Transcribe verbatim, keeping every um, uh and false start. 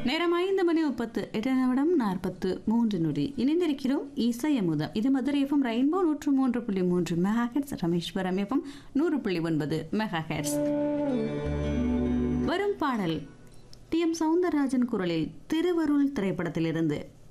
நேரம் ஐந்து மணி முப்பத்து எட்டு நிமிடம் நாற்பத்து மூன்று நொடி இணைந்திருக்கிறோம் இசையமுதம். இது மதுரை எஃப்எம் ரெயின்போ நூற்று மூன்று புள்ளி மூன்று மெகா ஹெர்ட்ஸ், ராமேஸ்வரம் எஃப்எம் நூறு புள்ளி ஒன்பது மெகா ஹெர்ட்ஸ். வரும் பாடல் டி எம் சவுந்தரராஜன் குரலில் திருவருள் திரைப்படத்திலிருந்து